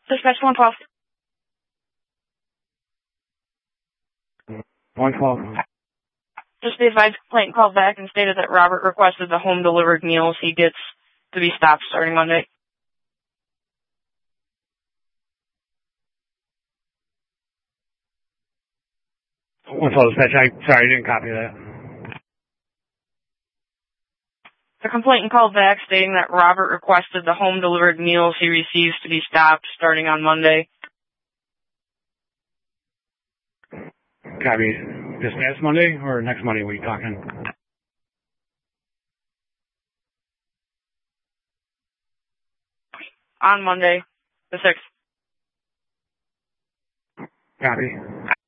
Dispatch 112. 112. Just be advised, complainant called back and stated that Robert requested the home-delivered meals he gets to be stopped starting Monday. One call dispatch. Sorry, I didn't copy that. The complainant called back stating that Robert requested the home-delivered meals he receives to be stopped starting on Monday. Copy. This past Monday or next Monday we talking? On Monday, the 6th. Copy.